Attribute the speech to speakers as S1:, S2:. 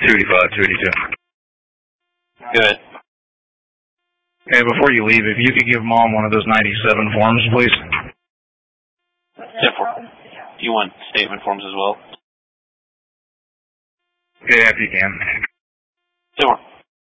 S1: 285, 282.
S2: Good.
S1: Okay, before you leave, if you could give Mom one of those 97 forms, please.
S2: You want statement forms as well?
S1: Okay, if you can.
S2: Sure.